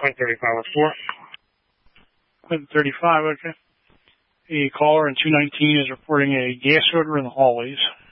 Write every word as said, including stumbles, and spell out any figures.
Quint thirty-five with four. Quint thirty-five, okay. A caller in two nineteen is reporting a gas odor in the hallways.